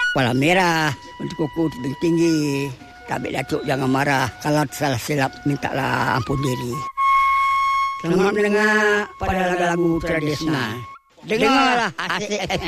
Kepala merah, untuk kuku tinggi. Tapi Datuk jangan marah. Kalau salah silap, mintalah ampun diri. Selamat mendengar pada lagu-lagu tradisional. Dengarlah Asik FM.